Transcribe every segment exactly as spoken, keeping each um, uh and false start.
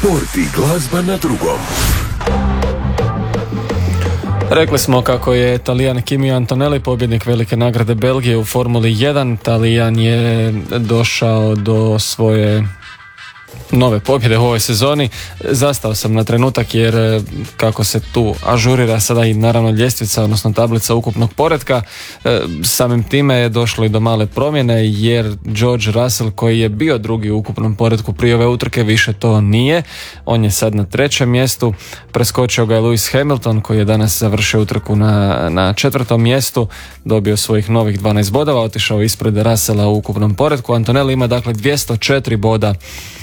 Sport i glazba na drugom. Rekli smo kako je Talijan Kimi Antonelli pobjednik velike nagrade Belgije u Formuli jedan. Talijan je došao do svoje nove pobjede u ovoj sezoni. Zastao sam na trenutak jer kako se tu ažurira sada i naravno ljestvica, odnosno tablica ukupnog poretka, samim time je došlo i do male promjene jer George Russell, koji je bio drugi u ukupnom poretku prije ove utrke, više to nije. On je sad na trećem mjestu, preskočio ga je Lewis Hamilton koji je danas završio utrku na, na četvrtom mjestu, dobio svojih novih dvanaest bodova, otišao ispred Russella u ukupnom poretku. Antonelli ima dakle dvjesto četiri boda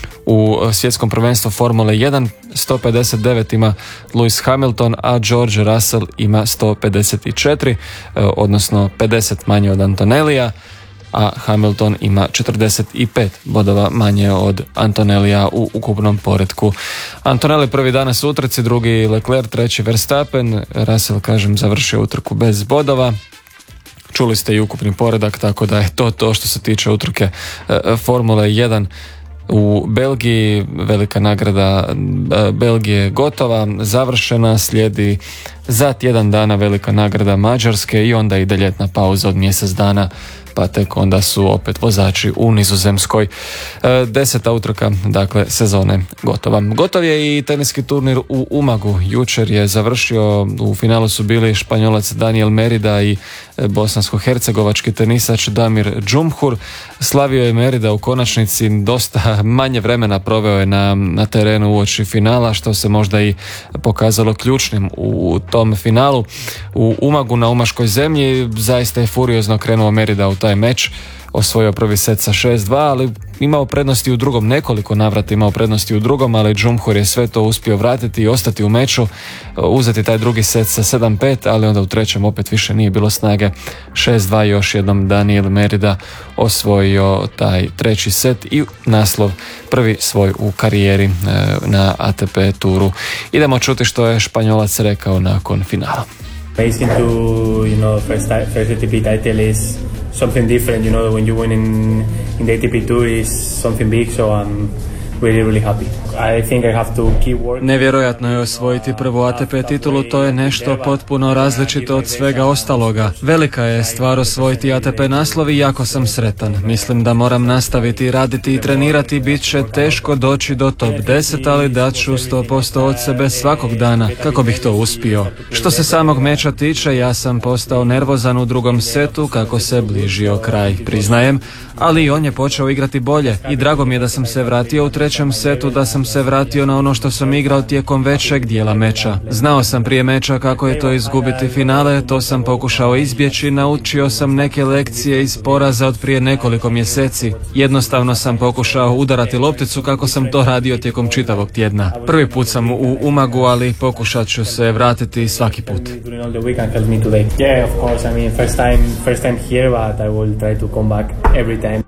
u svjetskom prvenstvu Formule jedan, sto pedeset devet ima Lewis Hamilton, a George Russell ima sto pedeset četiri, odnosno pedeset manje od Antonellija, a Hamilton ima četrdeset pet bodova manje od Antonellija u ukupnom poretku. Antonelli prvi danas u utrci, drugi Leclerc, treći Verstappen, Russell, kažem, završio utrku bez bodova. Čuli ste i ukupni poredak, tako da je to to što se tiče utrke Formule jedan. U Belgiji velika nagrada Belgije gotova, završena, slijedi za tjedan dana velika nagrada Mađarske i onda ide ljetna pauza od mjesec dana, pa tek onda su opet vozači u Nizozemskoj. E, deseta utrka, dakle, sezone gotova. Gotov je i teniski turnir u Umagu. Jučer je završio, u finalu su bili Španjolac Daniel Merida i bosansko-hercegovački tenisač Damir Džumhur. Slavio je Merida u konačnici, dosta manje vremena proveo je na, na terenu uoči finala, što se možda i pokazalo ključnim u tom finalu. U Umagu, na umaškoj zemlji, zaista je furiozno krenuo Merida u taj meč, osvojio prvi set sa šest dva, ali imao prednosti u drugom, nekoliko navrata imao prednosti u drugom, ali Džumhur je sve to uspio vratiti i ostati u meču, uzeti taj drugi set sa sedam pet, ali onda u trećem opet više nije bilo snage. šest dva, još jednom Daniel Merida osvojio taj treći set i naslov prvi svoj u karijeri na A T P turu. Idemo čuti što je Španjolac rekao nakon finala. Racing to, you know, first, first A T P title is something different, you know, when you win in, in the A T P Tour is something big, so I'm really, really happy. I think I have to keep working. Nevjerojatno je osvojiti prvu A T P titulu, to je nešto potpuno različito od svega ostaloga. Velika je stvar osvojiti A T P naslov i jako sam sretan. Mislim da moram nastaviti raditi i trenirati, bit će teško doći do top deset, ali dat ću sto posto od sebe svakog dana kako bih to uspio. Što se samog meča tiče, ja sam postao nervozan u drugom setu kako se bližio kraj, priznajem, ali on je počeo igrati bolje i drago mi je da sam se vratio u trećem setu, da sam se vratio na ono što sam igrao tijekom većeg dijela meča. Znao sam prije meča kako je to izgubiti finale, to sam pokušao izbjeći, naučio sam neke lekcije iz poraza od prije nekoliko mjeseci. Jednostavno sam pokušao udarati lopticu kako sam to radio tijekom čitavog tjedna. Prvi put sam u Umagu, ali pokušat ću se vratiti svaki put. Yeah, of course, I mean, first time, first time here, but I will try to come back every time.